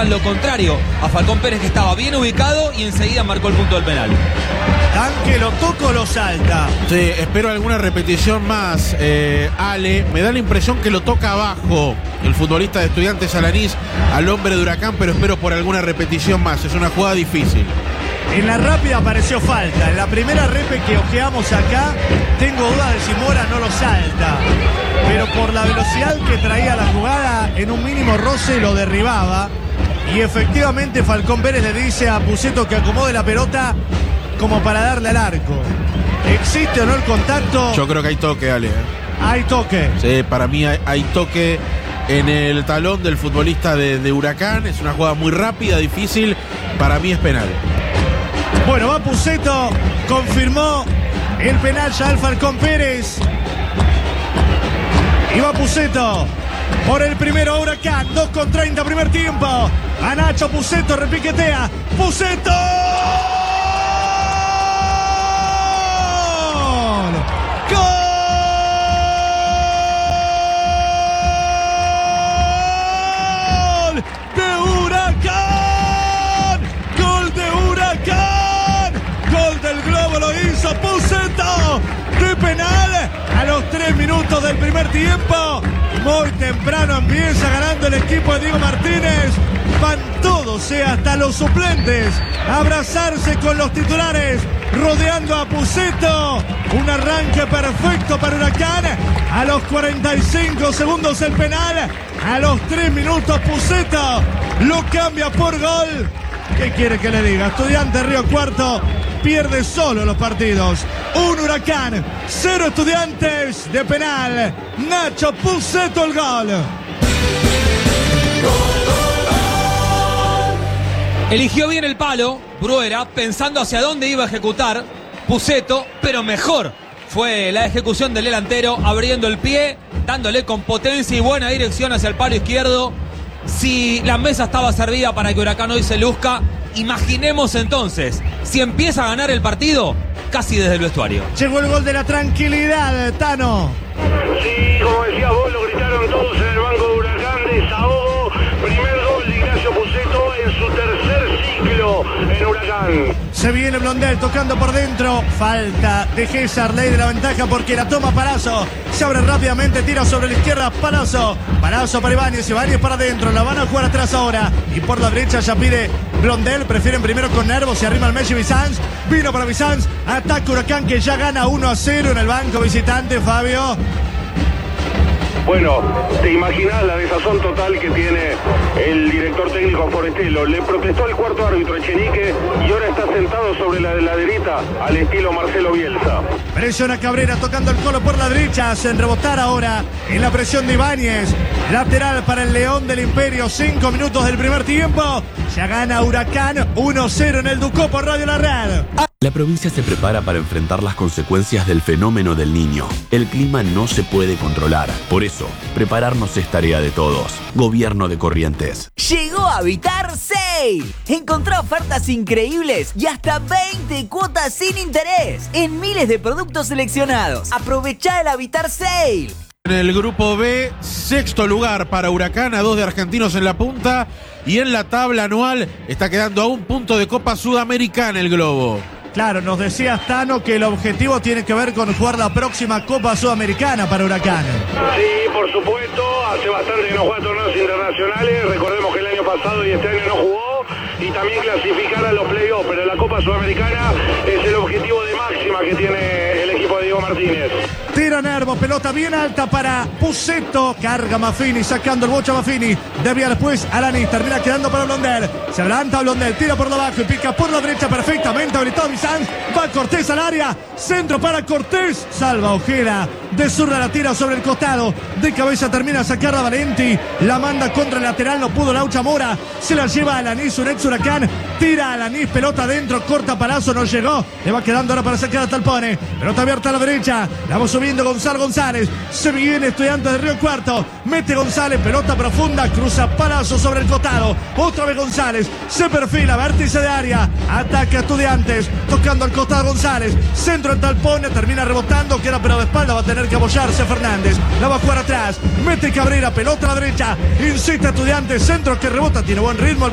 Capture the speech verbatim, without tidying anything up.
demuestran lo contrario a Falcón Pérez, que estaba bien ubicado y enseguida marcó el punto del penal. Tanque lo toca o lo salta. Sí, espero alguna repetición más, eh, Ale. Me da la impresión que lo toca abajo el futbolista de Estudiantes Alanís al hombre de Huracán, pero espero por alguna repetición más. Es una jugada difícil. En la rápida apareció falta. En la primera repe que ojeamos acá, tengo duda de si Mora no lo salta. Pero por la velocidad que traía la jugada, en un mínimo roce lo derribaba. Y efectivamente Falcón Pérez le dice a Pusetto que acomode la pelota como para darle al arco. ¿Existe o no el contacto? Yo creo que hay toque, Ale. Hay toque. Sí, para mí hay, hay toque en el talón del futbolista de, de Huracán. Es una jugada muy rápida, difícil. Para mí es penal. Bueno, va Pusetto, confirmó el penal ya al Falcón Pérez. Y va Pusetto por el primero Huracán, dos con treinta primer tiempo. A Nacho Pusetto, repiquetea. ¡Pusetto! Pusetto de penal a los tres minutos del primer tiempo. Muy temprano empieza ganando el equipo de Diego Martínez. Van todos, eh, hasta los suplentes, a abrazarse con los titulares, rodeando a Pusetto. Un arranque perfecto para Huracán. A los cuarenta y cinco segundos el penal. A los tres minutos Pusetto lo cambia por gol. ¿Qué quiere que le diga? Estudiantes Río Cuarto pierde solo los partidos. Un Huracán, cero Estudiantes de penal. Nacho Pusetto el gol. Eligió bien el palo, Bruera, pensando hacia dónde iba a ejecutar Pusetto, pero mejor fue la ejecución del delantero, abriendo el pie, dándole con potencia y buena dirección hacia el palo izquierdo. Si la mesa estaba servida para que Huracán hoy se luzca, imaginemos entonces, si empieza a ganar el partido, casi desde el vestuario. Llegó el gol de la tranquilidad, Tano. Sí, como decías vos, lo gritaron todos en el banco de Huracán. Desahogo, primer gol de Ignacio Pusetto en su tercer ciclo en Huracán. Se viene Blondel tocando por dentro. Falta de César, ley de la ventaja porque la toma Palazzo. Se abre rápidamente, tira sobre la izquierda Palazzo. Palazzo para Ibáñez, Ibáñez para adentro. La van a jugar atrás ahora. Y por la derecha ya pide Blondel. Prefieren primero con Nervo, se arrima el Messi Bizanz. Vino para Bizanz. Ataca Huracán que ya gana uno a cero en el banco visitante, Fabio. Bueno, te imaginas la desazón total que tiene el director técnico Forestelo. Le protestó el cuarto árbitro Echenique y ahora está sentado sobre la laderita al estilo Marcelo Bielsa. Presiona Cabrera tocando el colo por la derecha. Hacen rebotar ahora en la presión de Ibáñez. Lateral para el León del Imperio. Cinco minutos del primer tiempo. Ya gana Huracán uno cero en el Ducó por Radio La Red. La provincia se prepara para enfrentar las consecuencias del fenómeno del Niño. El clima no se puede controlar. Por eso, prepararnos es tarea de todos. Gobierno de Corrientes. Llegó Habitar Sale. Encontrá ofertas increíbles y hasta veinte cuotas sin interés en miles de productos seleccionados. Aprovechá el Habitar Sale. En el grupo B, sexto lugar para Huracán, a dos de argentinos en la punta. Y en la tabla anual está quedando a un punto de Copa Sudamericana el Globo. Claro, nos decía Tano que el objetivo tiene que ver con jugar la próxima Copa Sudamericana para Huracán. Sí, por supuesto, hace bastante que no juega torneos internacionales. Recordemos que el año pasado y este año no jugó. Y también clasificar a los playoffs, pero la Copa Sudamericana es el objetivo de máxima que tiene el equipo de Diego Martínez. Tira Nervo, pelota bien alta para Pusetto. Carga Maffini, sacando el bocha Maffini. Desvía después Alanis, termina quedando para Blondel. Se adelanta Blondel, tira por debajo y pica por la derecha perfectamente. Habilitado Bizanz, va Cortés al área. Centro para Cortés, salva Ojeda. De zurda la tira sobre el costado. De cabeza termina a sacar a Valenti. La manda contra el lateral, no pudo Laucha Mora. Se la lleva a Alanis, un ex Huracán. Tira a Alanis, pelota adentro, corta Palazzo, no llegó. Le va quedando ahora para sacar a Talpone. Pelota abierta a la derecha. La va subiendo Gonzalo González. Se viene Estudiantes de Río Cuarto. Mete González, pelota profunda. Cruza Palazzo sobre el costado. Otra vez González. Se perfila, vértice de área. Ataca Estudiantes. Tocando al costado González. Centro en Talpone. Termina rebotando. Queda pero de espalda. Va a tener que apoyarse Fernández. La va a jugar atrás. Mete Cabrera. Pelota a la derecha. Insiste Estudiantes. Centro que rebota. Tiene buen ritmo.